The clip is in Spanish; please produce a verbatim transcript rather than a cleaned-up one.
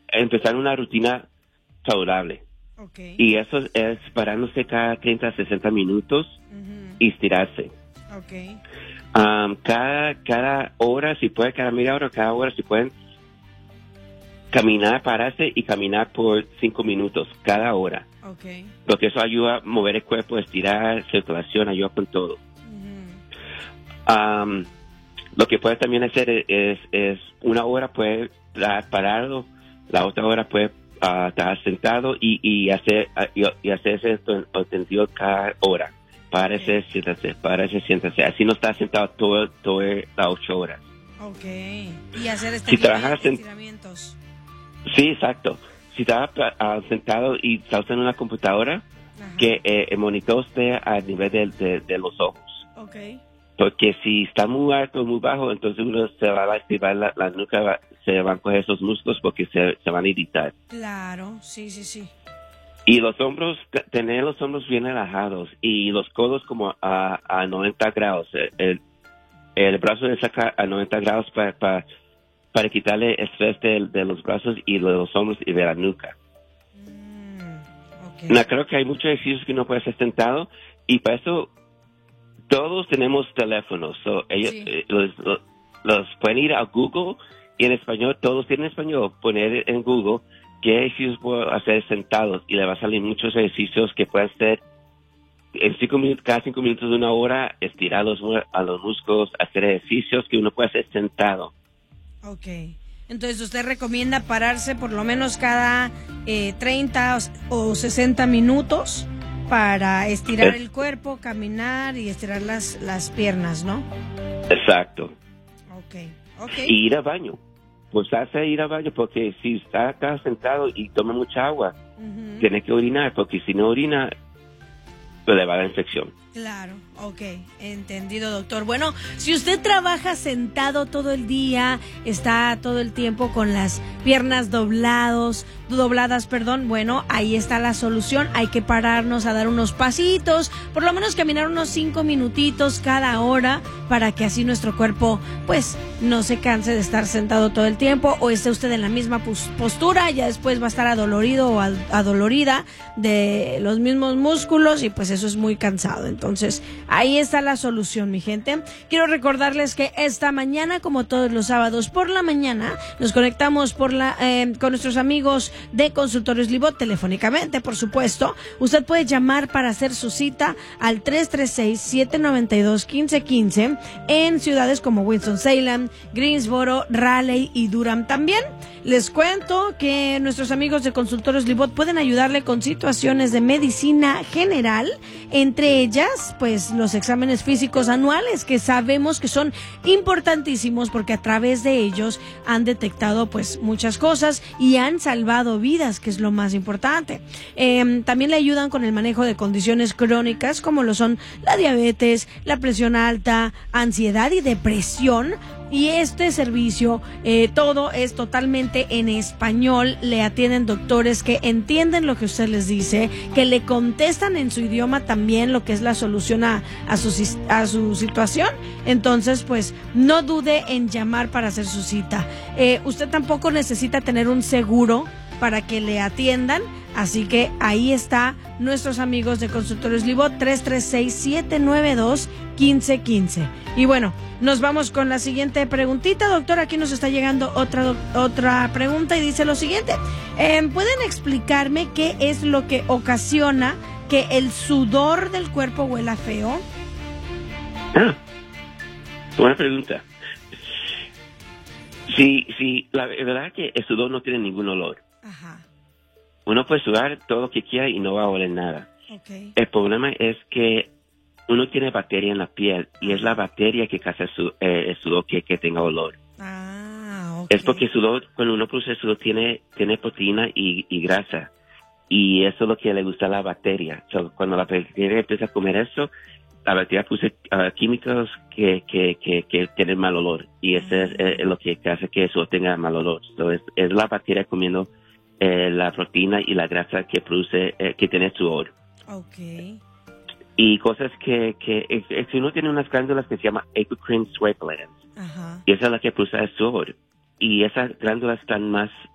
empezar una rutina saludable. Okay. Y eso es parándose cada treinta a sesenta minutos uh-huh. y estirarse. Okay. Um, cada, cada hora, si puede, cada media hora, cada hora, si pueden caminar, pararse y caminar por cinco minutos cada hora. Okay. Porque eso ayuda a mover el cuerpo, estirar, circulación, ayuda con todo. Uh-huh. Um, lo que puede también hacer es, es una hora puede estar parado, la otra hora puede uh, estar sentado y, y hacer uh, y, y hacerse esto atendido cada hora. Párese, okay. siéntase, párese, siéntase. Así no está sentado todo, todo las ocho horas. Ok. Y hacer estiramientos. Si trabajas en, estiramientos. Sí, exacto. Si está uh, sentado y está usando una computadora, ajá. que eh, el monitor esté a nivel de, de, de los ojos. Okay. Porque si está muy alto o muy bajo, entonces uno se va a activar la, la nuca, va, se van a coger esos músculos porque se, se van a irritar. Claro, sí, sí, sí. Y los hombros, tener los hombros bien relajados y los codos como a, a noventa grados. El, el brazo de sacar a noventa grados para, para, para quitarle estrés de, de los brazos y de los hombros y de la nuca. Mm, okay. No, creo que hay muchos ejercicios que uno puede hacer sentado y para eso todos tenemos teléfonos. So, ellos sí. eh, los, los, los pueden ir a Google y en español, todos tienen español, poner en Google qué ejercicios puedo hacer sentados y le va a salir muchos ejercicios que pueden ser en cinco minutos, cada cinco minutos de una hora, estirar los, a los músculos, hacer ejercicios que uno puede hacer sentado. Ok. Entonces, ¿usted recomienda pararse por lo menos cada eh, treinta o sesenta minutos para estirar es, el cuerpo, caminar y estirar las, las piernas, ¿no? Exacto. Ok, ok. Y ir al baño. Pues hace ir al baño porque si está acá sentado y toma mucha agua, uh-huh. tiene que orinar porque si no orina, pues le va a dar infección. Claro, ok, entendido, doctor. Bueno, si usted trabaja sentado todo el día, está todo el tiempo con las piernas doblados, dobladas, perdón, bueno, ahí está la solución. Hay que pararnos a dar unos pasitos, por lo menos caminar unos cinco minutitos cada hora para que así nuestro cuerpo, pues, no se canse de estar sentado todo el tiempo o esté usted en la misma postura, ya después va a estar adolorido o adolorida de los mismos músculos y pues eso es muy cansado. Entonces, Entonces, ahí está la solución, mi gente. Quiero recordarles que esta mañana, como todos los sábados por la mañana, nos conectamos por la, eh, con nuestros amigos de Consultorios Libot, telefónicamente, por supuesto. Usted puede llamar para hacer su cita al tres tres seis, siete nueve dos, uno cinco uno cinco en ciudades como Winston-Salem, Greensboro, Raleigh y Durham también. Les cuento que nuestros amigos de Consultorios Libot pueden ayudarle con situaciones de medicina general, entre ellas pues los exámenes físicos anuales que sabemos que son importantísimos porque a través de ellos han detectado pues muchas cosas y han salvado vidas, que es lo más importante. Eh, también le ayudan con el manejo de condiciones crónicas como lo son la diabetes, la presión alta, ansiedad y depresión. Y este servicio, eh, todo es totalmente en español. Le atienden doctores que entienden lo que usted les dice, que le contestan en su idioma también lo que es la solución a, a, su, a su situación. Entonces, pues, no dude en llamar para hacer su cita. Eh, usted tampoco necesita tener un seguro para que le atiendan. Así que ahí está nuestros amigos de Consultorios Libot, tres tres seis, siete nueve dos, uno cinco uno cinco. Y bueno, nos vamos con la siguiente preguntita, doctor. Aquí nos está llegando otra otra pregunta y dice lo siguiente. Eh, ¿Pueden explicarme qué es lo que ocasiona que el sudor del cuerpo huela feo? Ah, buena pregunta. Sí, sí, la verdad es que el sudor no tiene ningún olor. Ajá. Uno puede sudar todo lo que quiera y no va a oler nada. Okay. El problema es que uno tiene bacteria en la piel y es la bacteria que causa su, eh, el sudor que, que tenga olor. Ah, okay. Es porque el sudor, cuando uno produce el sudor, tiene, tiene proteína y, y grasa. Y eso es lo que le gusta a la bacteria. So, cuando la bacteria empieza a comer eso, la bacteria produce uh, químicos que, que, que, que tienen mal olor. Y eso ah. es, es lo que hace que eso tenga mal olor. So, es, es la bacteria comiendo Eh, la proteína y la grasa que produce, eh, que tiene sudor. Okay. Y cosas que, que eh, si uno tiene unas glándulas que se llama apocrine sweat glands, Ajá. y esa es la que produce el sudor. Y esas glándulas están más